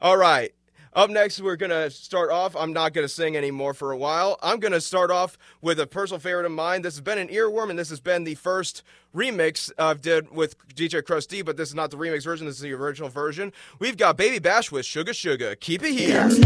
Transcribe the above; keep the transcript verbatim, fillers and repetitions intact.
All right. Up next, we're going to start off. I'm not going to sing anymore for a while. I'm going to start off with a personal favorite of mine. This has been an earworm, and this has been the first remix I did with D J Crust D, but this is not the remix version. This is the original version. We've got Baby Bash with Sugar Sugar. Keep it here.